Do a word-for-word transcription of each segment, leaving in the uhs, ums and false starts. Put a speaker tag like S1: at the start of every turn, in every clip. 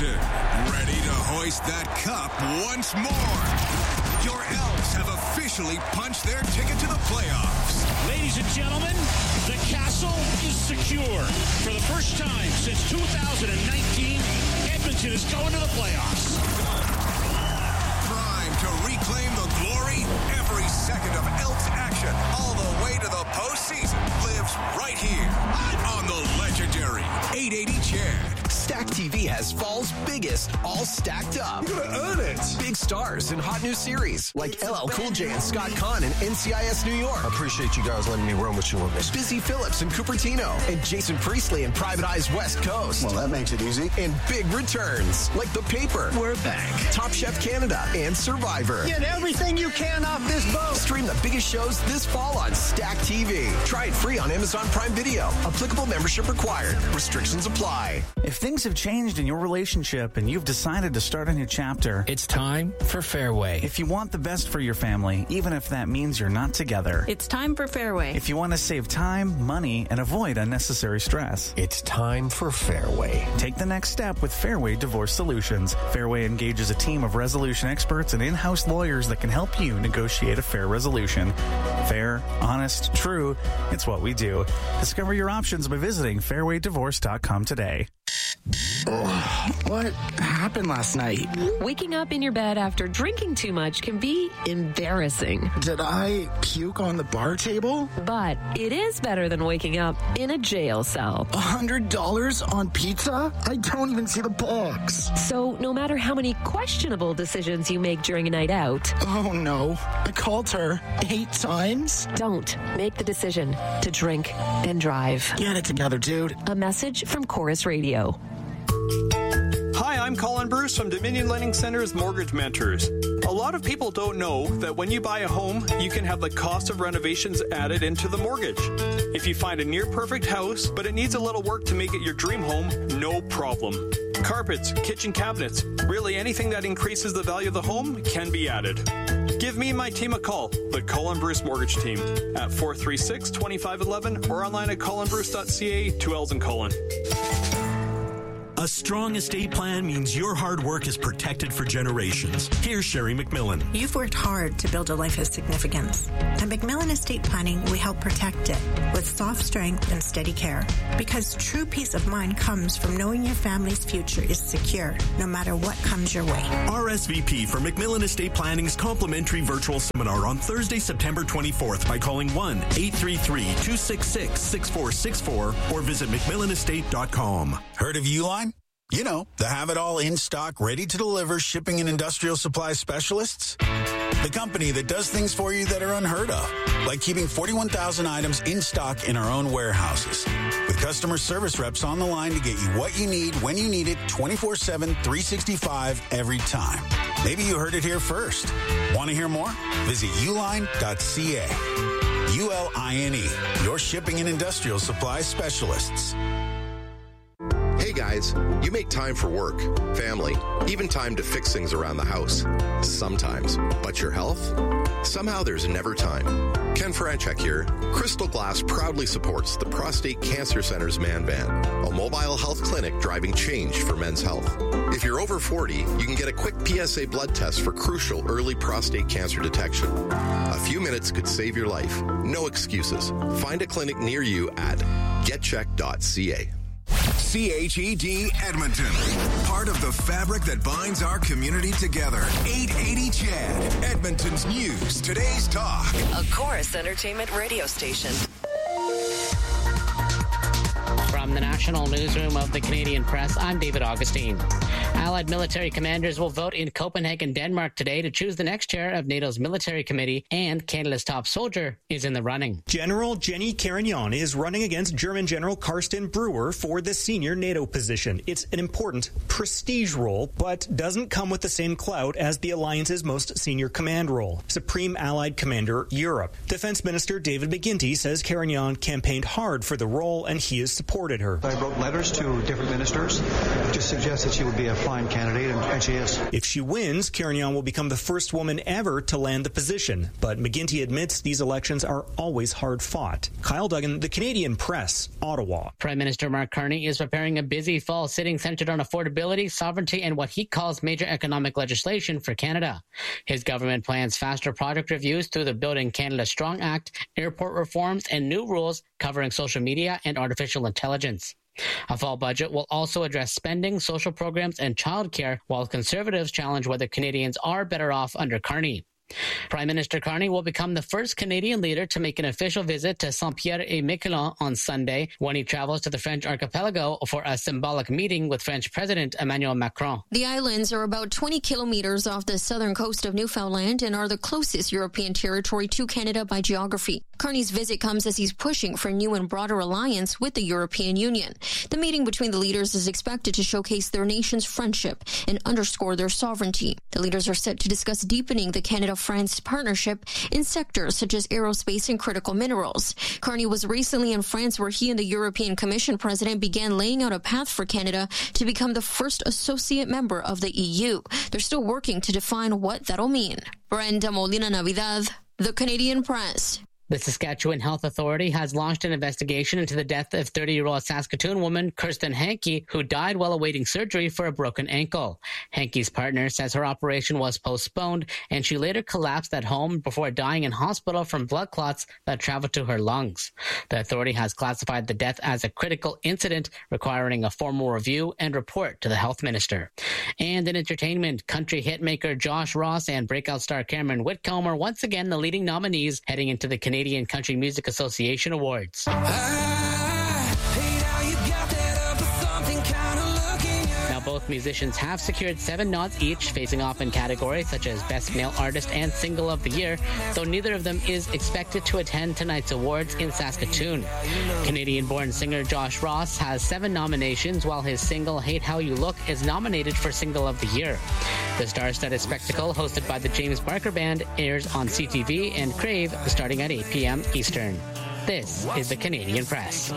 S1: Edmonton, ready to hoist that cup once more. Your Elks have officially punched their ticket to the playoffs.
S2: Ladies and gentlemen, the castle is secure. For the first time since two thousand nineteen, Edmonton is going to the playoffs.
S1: Prime to reclaim the glory. Every second of Elks action, all the way to the postseason, lives right here on the legendary eight eighty Chad.
S3: Stack T V has fall's biggest, all stacked up.
S4: You're gonna earn it.
S3: Big stars in hot new series like L L Cool J and Scott Conn in N C I S New York.
S4: I appreciate you guys letting me run with you on this.
S3: Busy Phillips in Cupertino and Jason Priestley in Private Eye's West Coast.
S4: Well, that makes it easy.
S3: And big returns like The Paper, We're Back, Top Chef Canada, and Survivor.
S4: Get everything you can off this boat.
S3: Stream the biggest shows this fall on Stack T V. Try it free on Amazon Prime Video. Applicable membership required. Restrictions apply.
S5: If things have changed in your relationship and you've decided to start a new chapter,
S6: it's time for Fairway.
S5: If you want the best for your family, even if that means you're not together,
S7: it's time for Fairway.
S5: If you want to save time, money, and avoid unnecessary stress,
S6: it's time for Fairway.
S5: Take the next step with Fairway Divorce Solutions. Fairway engages a team of resolution experts and in-house lawyers that can help you negotiate a fair resolution. Fair, honest, true, it's what we do. Discover your options by visiting fairway divorce dot com today.
S8: Oh, what happened last night?
S7: Waking up in your bed after drinking too much can be embarrassing.
S8: Did I puke on the bar table?
S7: But it is better than waking up in a jail cell.
S8: A hundred dollars on pizza? I don't even see the box.
S7: So no matter how many questionable decisions you make during a night out.
S8: Oh no, I called her eight times.
S7: Don't make the decision to drink and drive.
S8: Get it together, dude.
S7: A message from Chorus Radio.
S9: Hi, I'm Colin Bruce from Dominion Lending Center's Mortgage Mentors. A lot of people don't know that when you buy a home, you can have the cost of renovations added into the mortgage. If you find a near-perfect house, but it needs a little work to make it your dream home, no problem. Carpets, kitchen cabinets, really anything that increases the value of the home can be added. Give me and my team a call, the Colin Bruce Mortgage Team, at four three six, two five one one or online at colin bruce dot c a, two L's in Colin.
S10: A strong estate plan means your hard work is protected for generations. Here's Sherry McMillan.
S11: You've worked hard to build a life of significance. At McMillan Estate Planning, we help protect it with soft strength and steady care. Because true peace of mind comes from knowing your family's future is secure, no matter what comes your way.
S10: R S V P for McMillan Estate Planning's complimentary virtual seminar on Thursday, September twenty-fourth by calling one eight three three, two six six, six four six four or visit mcmillan estate dot com.
S12: Heard of Uline? You know, the have-it-all in-stock, ready-to-deliver shipping and industrial supply specialists. The company that does things for you that are unheard of, like keeping forty-one thousand items in stock in our own warehouses. With customer service reps on the line to get you what you need, when you need it, twenty-four seven, three sixty-five, every time. Maybe you heard it here first. Want to hear more? Visit uline dot c a. U L I N E, your shipping and industrial supply specialists.
S13: Hey guys, you make time for work, family, even time to fix things around the house. Sometimes. But your health? Somehow there's never time. Ken Franchek here. Crystal Glass proudly supports the Prostate Cancer Center's Man Van, a mobile health clinic driving change for men's health. If you're over forty, you can get a quick P S A blood test for crucial early prostate cancer detection. A few minutes could save your life. No excuses. Find a clinic near you at get check dot c a.
S1: C H E D Edmonton, part of the fabric that binds our community together. eight eighty Chad, Edmonton's news, today's talk.
S14: A Chorus Entertainment radio station.
S15: From the National Newsroom of the Canadian Press, I'm David Augustine. Allied military commanders will vote in Copenhagen, Denmark today to choose the next chair of NATO's military committee, and Canada's top soldier is in the running.
S16: General Jenny Carignan is running against German General Carsten Brewer for the senior NATO position. It's an important prestige role, but doesn't come with the same clout as the alliance's most senior command role, Supreme Allied Commander Europe. Defense Minister David McGuinty says Carignan campaigned hard for the role, and he is supported her.
S17: I wrote letters to different ministers to suggest that she would be a fine candidate, and, and she is.
S16: If she wins, Carignan will become the first woman ever to land the position. But McGuinty admits these elections are always hard fought. Kyle Duggan, The Canadian Press, Ottawa.
S15: Prime Minister Mark Carney is preparing a busy fall sitting centered on affordability, sovereignty, and what he calls major economic legislation for Canada. His government plans faster project reviews through the Building Canada Strong Act, airport reforms, and new rules covering social media and artificial intelligence. A fall budget will also address spending, social programs, and childcare, while Conservatives challenge whether Canadians are better off under Carney. Prime Minister Carney will become the first Canadian leader to make an official visit to Saint-Pierre-et-Miquelon on Sunday when he travels to the French archipelago for a symbolic meeting with French President Emmanuel Macron.
S18: The islands are about twenty kilometers off the southern coast of Newfoundland and are the closest European territory to Canada by geography. Carney's visit comes as he's pushing for a new and broader alliance with the European Union. The meeting between the leaders is expected to showcase their nation's friendship and underscore their sovereignty. The leaders are set to discuss deepening the Canada-France partnership in sectors such as aerospace and critical minerals. Carney was recently in France, where he and the European Commission president began laying out a path for Canada to become the first associate member of the E U. They're still working to define what that'll mean. Brenda Molina Navidad, The Canadian Press.
S15: The Saskatchewan Health Authority has launched an investigation into the death of thirty-year-old Saskatoon woman Kirsten Hankey, who died while awaiting surgery for a broken ankle. Hankey's partner says her operation was postponed, and she later collapsed at home before dying in hospital from blood clots that traveled to her lungs. The authority has classified the death as a critical incident, requiring a formal review and report to the health minister. And in entertainment, country hitmaker Josh Ross and breakout star Cameron Whitcomb are once again the leading nominees heading into the Canadian Canadian Country Music Association Awards. Now, both musicians have secured seven nods each, facing off in categories such as Best Male Artist and Single of the Year, though neither of them is expected to attend tonight's awards in Saskatoon. Canadian-born singer Josh Ross has seven nominations, while his single Hate How You Look is nominated for Single of the Year. The star-studded spectacle, hosted by the James Barker Band, airs on C T V and Crave starting at eight p.m. Eastern. This is the Canadian Press.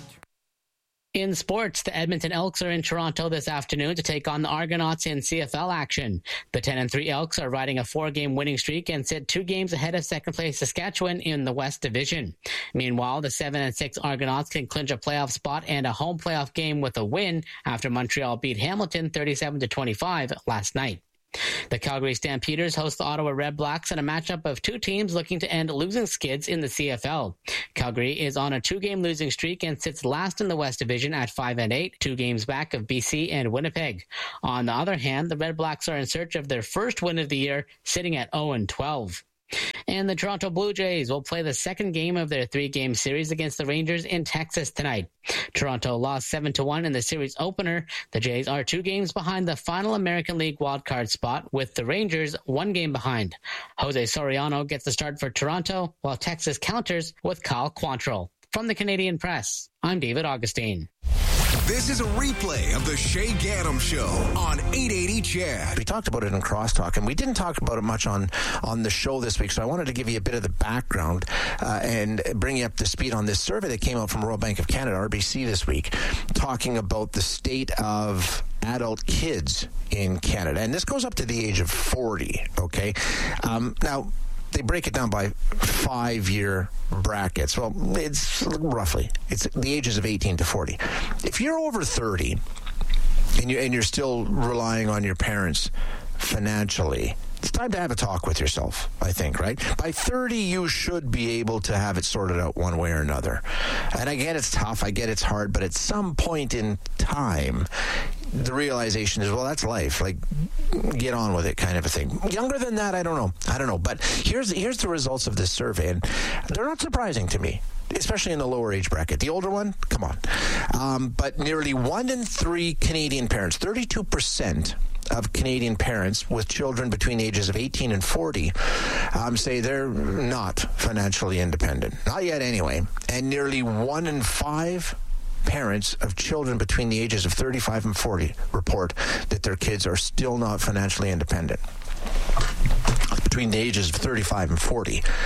S15: In sports, the Edmonton Elks are in Toronto this afternoon to take on the Argonauts in C F L action. The ten and three Elks are riding a four-game winning streak and sit two games ahead of second-place Saskatchewan in the West Division. Meanwhile, the seven and six Argonauts can clinch a playoff spot and a home playoff game with a win after Montreal beat Hamilton thirty-seven to twenty-five last night. The Calgary Stampeders host the Ottawa Red Blacks in a matchup of two teams looking to end losing skids in the C F L. Calgary is on a two-game losing streak and sits last in the West Division at five and eight, two games back of B C and Winnipeg. On the other hand, the Red Blacks are in search of their first win of the year, sitting at oh and twelve. And the Toronto Blue Jays will play the second game of their three-game series against the Rangers in Texas tonight. Toronto lost seven to one in the series opener. The Jays are two games behind the final American League wildcard spot, with the Rangers one game behind. Jose Soriano gets the start for Toronto, while Texas counters with Kyle Quantrill. From the Canadian Press, I'm David Augustine.
S1: This is a replay of the Shay Gaddam Show on eight eighty C H A D.
S19: We talked about it in Crosstalk, and we didn't talk about it much on, on the show this week, so I wanted to give you a bit of the background uh, and bring you up to speed on this survey that came out from Royal Bank of Canada, R B C, this week, talking about the state of adult kids in Canada. And this goes up to the age of forty, okay? Um, now, they break it down by five-year brackets. Well, it's roughly. It's the ages of eighteen to forty. If you're over thirty and, you, and you're still relying on your parents financially, it's time to have a talk with yourself, I think, right? By thirty, you should be able to have it sorted out one way or another. And I get it's tough. I get it's hard. But at some point in time, the realization is, well, that's life. Like, get on with it, kind of a thing. Younger than that, I don't know. I don't know. But here's here's the results of this survey, and they're not surprising to me, especially in the lower age bracket. The older one, come on. Um, but nearly one in three Canadian parents, thirty-two percent of Canadian parents with children between the ages of eighteen and forty um, say they're not financially independent. Not yet, anyway. And nearly one in five parents of children between the ages of thirty-five and forty report that their kids are still not financially independent. Between the ages of thirty-five and forty.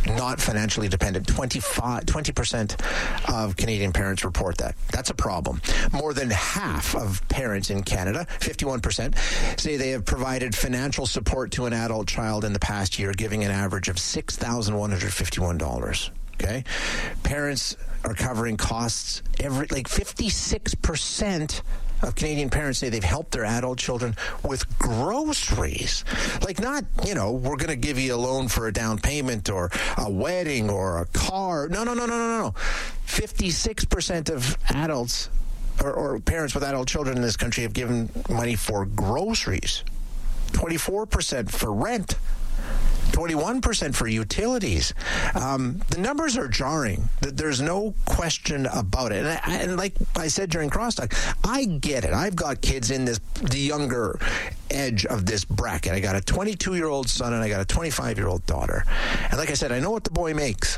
S19: not financially dependent. twenty-five, twenty percent of Canadian parents report that. That's a problem. More than half of parents in Canada, fifty-one percent, say they have provided financial support to an adult child in the past year, giving an average of six thousand one hundred fifty-one dollars. Okay? Parents are covering costs every, like fifty-six percent of Canadian parents say they've helped their adult children with groceries. Like not, you know, we're going to give you a loan for a down payment or a wedding or a car. No, no, no, no, no, no. fifty-six percent of adults or, or parents with adult children in this country have given money for groceries. twenty-four percent for rent. twenty-one percent for utilities. Um, the numbers are jarring. There's no question about it. And, I, and like I said during Crosstalk, I get it. I've got kids in this the younger edge of this bracket. I got a twenty-two-year-old son and I got a twenty-five-year-old daughter. And like I said, I know what the boy makes.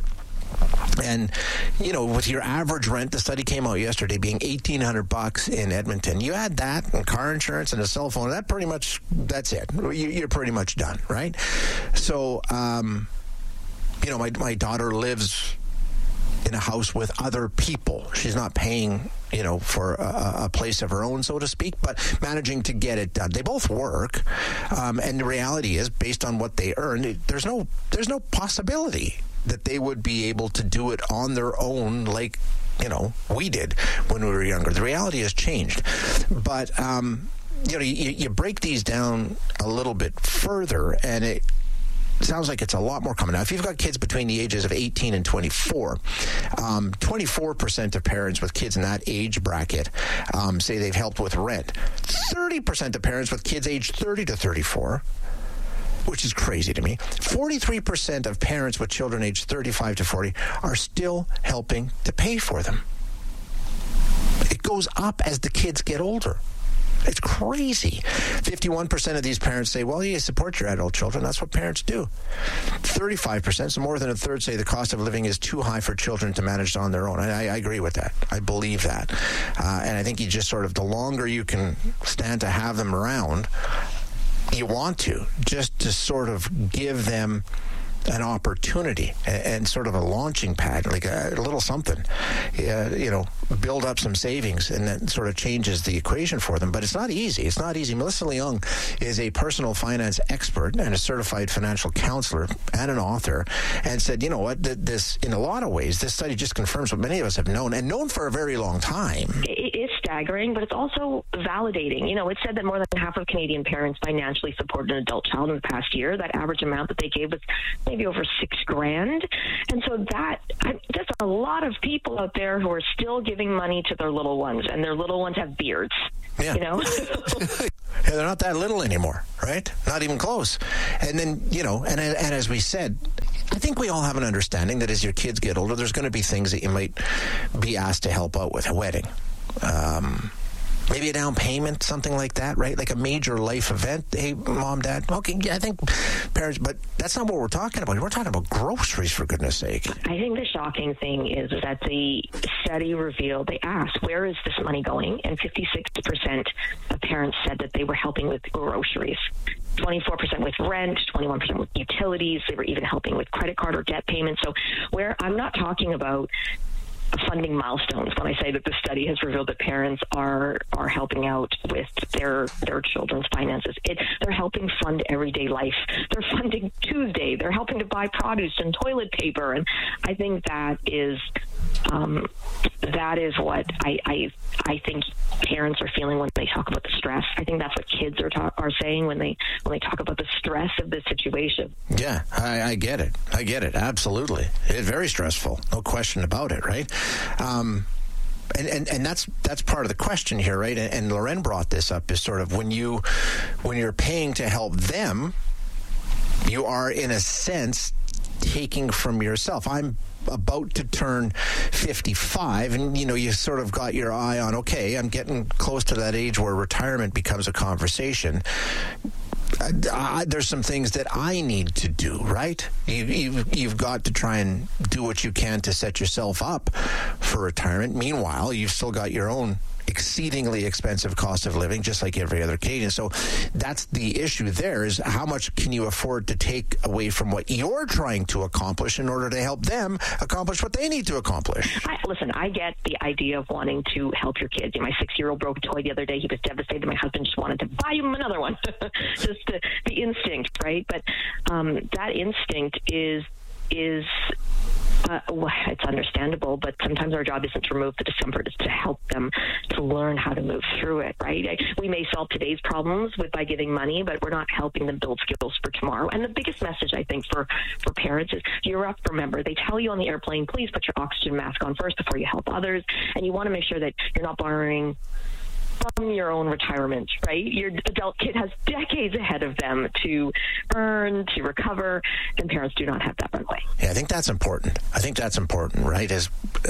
S19: And, you know, with your average rent, the study came out yesterday, being eighteen hundred bucks in Edmonton. You add that and car insurance and a cell phone, that pretty much, that's it. You're pretty much done, right? So, um, you know, my, my daughter lives in a house with other people. She's not paying, you know, for a, a place of her own, so to speak, but managing to get it done. They both work, um, and the reality is, based on what they earn, there's no there's no possibility that they would be able to do it on their own like, you know, we did when we were younger. The reality has changed. But, um, you know, you, you break these down a little bit further, and it sounds like it's a lot more common. Now, if you've got kids between the ages of eighteen and twenty-four, um, twenty-four percent of parents with kids in that age bracket um, say they've helped with rent. thirty percent of parents with kids aged thirty to thirty-four, which is crazy to me. forty-three percent of parents with children aged thirty-five to forty are still helping to pay for them. It goes up as the kids get older. It's crazy. fifty-one percent of these parents say, well, you support your adult children. That's what parents do. thirty-five percent, so more than a third, say the cost of living is too high for children to manage on their own. And I, I agree with that. I believe that. Uh, and I think you just sort of, the longer you can stand to have them around, you want to, just to sort of give them an opportunity and, and sort of a launching pad, like a, a little something, uh, you know, build up some savings, and that sort of changes the equation for them. But it's not easy. It's not easy. Melissa Leung is a personal finance expert and a certified financial counselor and an author, and said, you know what, this, in a lot of ways, this study just confirms what many of us have known and known for a very long time.
S20: It is staggering, but it's also validating. You know, it said that more than half of Canadian parents financially supported an adult child in the past year. That average amount that they gave was maybe over six grand. And so that, I, there's a lot of people out there who are still giving money to their little ones, and their little ones have beards. Yeah. You know?
S19: Yeah, they're not that little anymore, right? Not even close. And then, you know, and, and as we said, I think we all have an understanding that as your kids get older, there's going to be things that you might be asked to help out with. A wedding. Um, maybe a down payment, something like that, right? Like a major life event. Hey, mom, dad. Okay, yeah, I think parents, but that's not what we're talking about. We're talking about groceries, for goodness sake.
S20: I think the shocking thing is that the study revealed, they asked, where is this money going? And fifty-six percent of parents said that they were helping with groceries. twenty-four percent with rent, twenty-one percent with utilities. They were even helping with credit card or debt payments. So where I'm not talking about funding milestones when I say that the study has revealed that parents are are helping out with their their children's finances. It, they're helping fund everyday life. They're funding Tuesday. They're helping to buy produce and toilet paper. And I think that is um, that is what I, I I think parents are feeling when they talk about the stress. I think that's what kids are ta- are saying when they when they talk about the stress of this situation.
S19: Yeah, I, I get it. I get it. Absolutely. It's very stressful. No question about it, right? Um, and, and, and that's that's part of the question here, right? And, and Loren brought this up, is sort of when you when you're paying to help them, you are in a sense taking from yourself. I'm about to turn fifty-five, and you know, you sort of got your eye on, okay, I'm getting close to that age where retirement becomes a conversation. Uh, uh, there's some things that I need to do, right? You, you've, you've got to try and do what you can to set yourself up for retirement. Meanwhile, you've still got your own exceedingly expensive cost of living, just like every other Canadian. So that's the issue there, is how much can you afford to take away from what you're trying to accomplish in order to help them accomplish what they need to accomplish?
S20: I, listen, I get the idea of wanting to help your kids. You know, my six-year-old broke a toy the other day. He was devastated. My husband just wanted to buy him another one. Just the, the instinct, right? But um, that instinct is is uh, well, it's understandable, but sometimes our job isn't to remove the discomfort, it's to help them to learn how to move through it, right? I, we may solve today's problems with by giving money, but we're not helping them build skills for tomorrow. And the biggest message, I think, for, for parents is, you're up, remember, they tell you on the airplane, please put your oxygen mask on first before you help others, and you want to make sure that you're not borrowing from your own retirement, right? Your adult kid has decades ahead of them to earn, to recover, and parents do not have that runway.
S19: Yeah, I think that's important. I think that's important, right? Is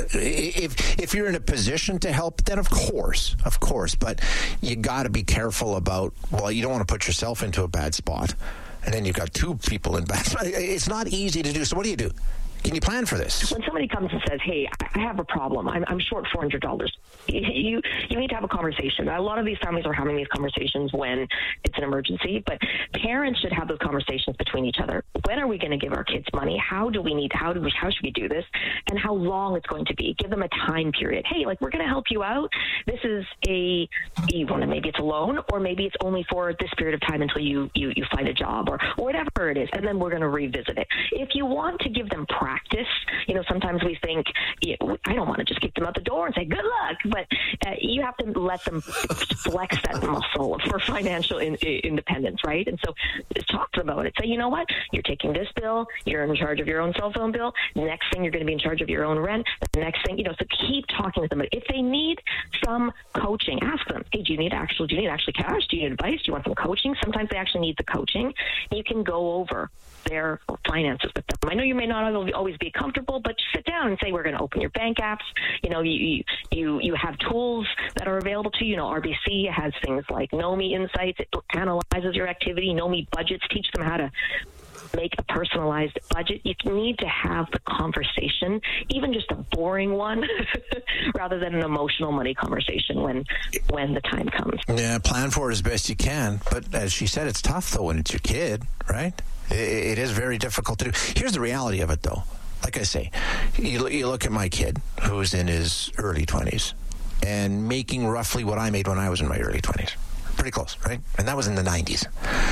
S19: if if you're in a position to help, then of course, of course, but you got to be careful about, well, you don't want to put yourself into a bad spot, and then you've got two people in bad spot. It's not easy to do. So what do you do? Can you plan for this?
S20: When somebody comes and says, hey, I have a problem, I'm, I'm short four hundred dollars, you, you need to have a conversation. A lot of these families are having these conversations when it's an emergency, but parents should have those conversations between each other. When are we going to give our kids money? How do we need, how do we, how should we do this? And how long it's going to be. Give them a time period. Hey, like, we're going to help you out. This is a, you want to, maybe it's a loan, or maybe it's only for this period of time until you, you, you find a job, or, or whatever it is. And then we're going to revisit it. If you want to give them practice, Practice. You know, sometimes we think, you know, I don't want to just kick them out the door and say, good luck, but uh, you have to let them flex that muscle for financial in, independence, right? And so talk to them about it. Say, you know what? You're taking this bill. You're in charge of your own cell phone bill. The next thing, you're going to be in charge of your own rent. The next thing, you know, so keep talking with them. If they need some coaching, ask them, hey, do you need actual, do you need actually cash? Do you need advice? Do you want some coaching? Sometimes they actually need the coaching. You can go over their finances with them. I know you may not always be comfortable, but just sit down and say, we're going to open your bank apps. You know, you you you have tools that are available to you. You know, R B C has things like Know-Me Insights. It analyzes your activity. Know-Me Budgets teach them how to make a personalized budget. You need to have the conversation, even just a boring one, rather than an emotional money conversation when when the time comes.
S19: Yeah, plan for it as best you can. But as she said, it's tough, though, when it's your kid, right? It, it is very difficult to do. Here's the reality of it, though. Like I say, you, you look at my kid, who's in his early twenties, and making roughly what I made when I was in my early twenties. Pretty close, right? And that was in the nineties.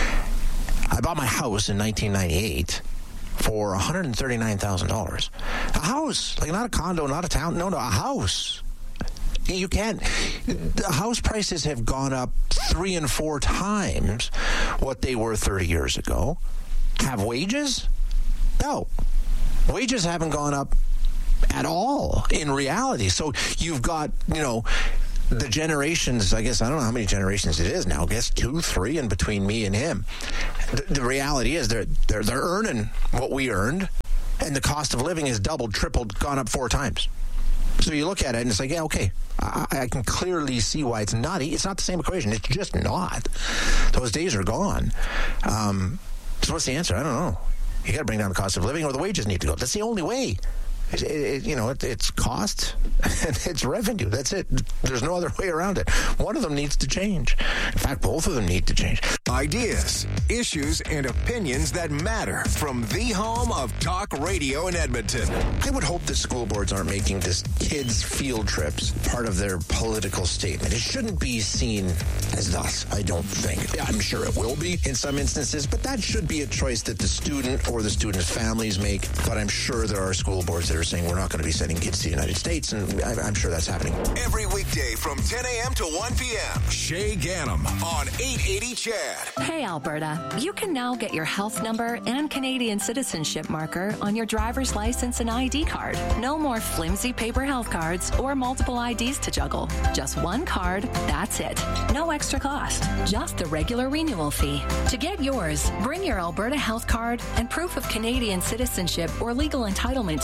S19: I bought my house in nineteen ninety-eight for one hundred thirty-nine thousand dollars. A house, like not a condo, not a town, no, no, a house. You can't, the house prices have gone up three and four times what they were thirty years ago. Have wages? No. Wages haven't gone up at all in reality. So you've got, you know, the generations, I guess, I don't know how many generations it is now. I guess two, three in between me and him. The, the reality is they're, they're, they're earning what we earned, and the cost of living has doubled, tripled, gone up four times. So you look at it and it's like, yeah, okay, I, I can clearly see why it's not, it's not the same equation. It's just not. Those days are gone. Um, so what's the answer? I don't know. You got to bring down the cost of living, or the wages need to go. That's the only way. It, it, you know, it, it's cost and it's revenue. That's it. There's no other way around it. One of them needs to change. In fact, both of them need to change.
S1: Ideas, issues, and opinions that matter from the home of talk radio in Edmonton.
S19: I would hope that school boards aren't making this kids' field trips part of their political statement. It shouldn't be seen as thus, I don't think. I'm sure it will be in some instances, but that should be a choice that the student or the student's families make. But I'm sure there are school boards that are saying we're not going to be sending kids to the United States, and I'm sure that's happening.
S1: Every weekday from ten a.m. to one p.m. Shay Gannam on eight eighty C H A D.
S21: Hey, Alberta. You can now get your health number and Canadian citizenship marker on your driver's license and I D card. No more flimsy paper health cards or multiple I Ds to juggle. Just one card, that's it. No extra cost, just the regular renewal fee. To get yours, bring your Alberta health card and proof of Canadian citizenship or legal entitlement to be in Canada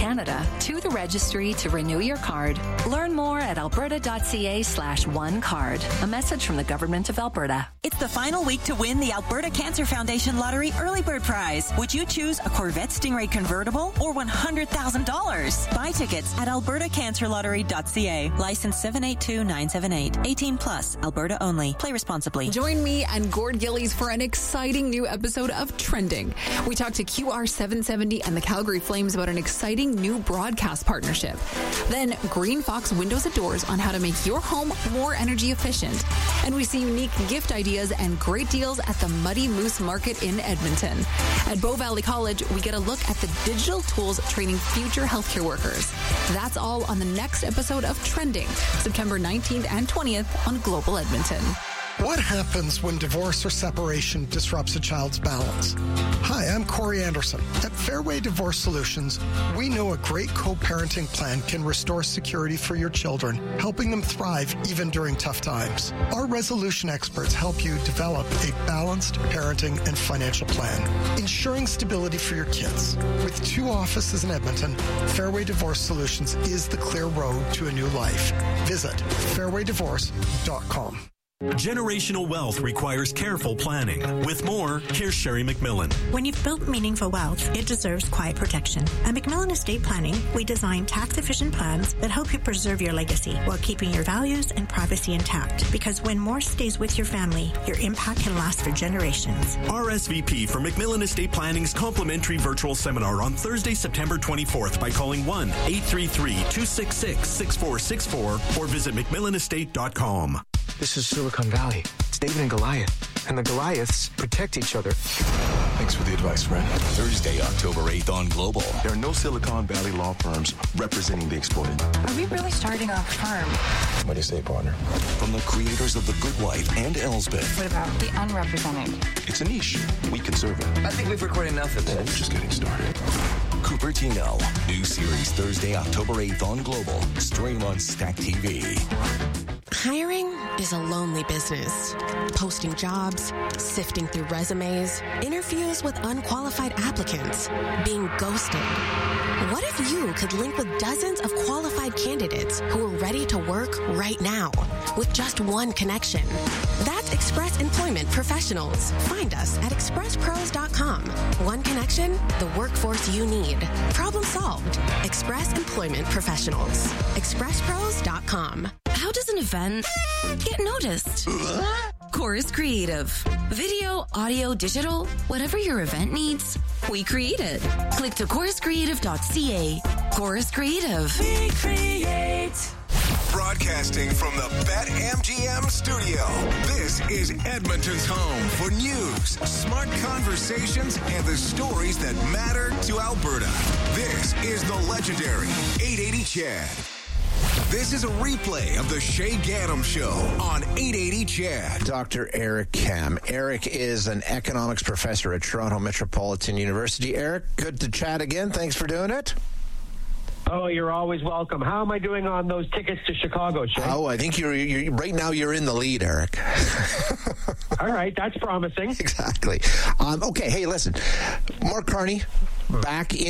S21: Canada to the registry to renew your card. Learn more at alberta.ca slash one card. A message from the Government of Alberta.
S2: It's the final week to win the Alberta Cancer Foundation Lottery Early Bird Prize. Would you choose a Corvette Stingray convertible or one hundred thousand dollars? Buy tickets at alberta cancer lottery dot c a. License seven eight two nine seven eight. eighteen plus. Alberta only. Play responsibly.
S22: Join me and Gord Gillies for an exciting new episode of Trending. We talked to Q R seven seventy and the Calgary Flames about an exciting new broadcast partnership. Then Green Fox Windows and Doors on how to make your home more energy efficient. And we see unique gift ideas and great deals at the Muddy Moose Market in Edmonton. At Bow Valley College, we get a look at the digital tools training future healthcare workers. That's all on the next episode of Trending, September nineteenth and twentieth on Global Edmonton.
S8: What happens when divorce or separation disrupts a child's balance? Hi, I'm Corey Anderson. At Fairway Divorce Solutions, we know a great co-parenting plan can restore security for your children, helping them thrive even during tough times. Our resolution experts help you develop a balanced parenting and financial plan, ensuring stability for your kids. With two offices in Edmonton, Fairway Divorce Solutions is the clear road to a new life. Visit fairway divorce dot com.
S10: Generational wealth requires careful planning. With more, here's Sherry McMillan.
S11: When you've built meaningful wealth, it deserves quiet protection. At McMillan Estate Planning, we design tax-efficient plans that help you preserve your legacy while keeping your values and privacy intact. Because when more stays with your family, your impact can last for generations.
S10: R S V P for McMillan Estate Planning's complimentary virtual seminar on Thursday, September twenty-fourth by calling one eight three three, two six six, six four six four or visit mcmillan estate dot com.
S4: This is Silicon Valley. It's David and Goliath, and the Goliaths protect each other. Thanks for the advice, friend.
S1: Thursday, October eighth on Global.
S4: There are no Silicon Valley law firms representing the exploited.
S23: Are we really starting a firm?
S4: What do you say, partner?
S1: From the creators of The Good Wife and Elsbeth.
S23: What about the unrepresented?
S4: It's a niche. We can serve it.
S3: I think we've recorded enough of this.
S4: We're just getting started.
S1: Cupertino. New series Thursday, October eighth on Global. Stream on Stack T V.
S24: Hiring is a lonely business. Posting jobs, sifting through resumes, interviews with unqualified applicants, being ghosted. What if you could link with dozens of qualified candidates who are ready to work right now with just one connection? That's Express Employment Professionals. Find us at express pros dot com. One connection, the workforce you need. Problem solved. Express Employment Professionals. express pros dot com.
S25: How does an event get noticed? Chorus Creative. Video, audio, digital, whatever your event needs, we create it. Click to chorus creative dot c a. Chorus Creative.
S1: We create. Broadcasting from the BetMGM studio, this is Edmonton's home for news, smart conversations, and the stories that matter to Alberta. This is the legendary eight eighty C H E D. This is a replay of the Shay Gaddam Show on eight eighty C H E D.
S19: Doctor Eric Kam. Eric is an economics professor at Toronto Metropolitan University. Eric, good to chat again. Thanks for doing it.
S26: Oh, you're always welcome. How am I doing on those tickets to Chicago, Shay?
S19: Oh, I think you're, you're right now you're in the lead, Eric.
S26: All right, that's promising.
S19: Exactly. Um, okay, hey, listen. Mark Carney back in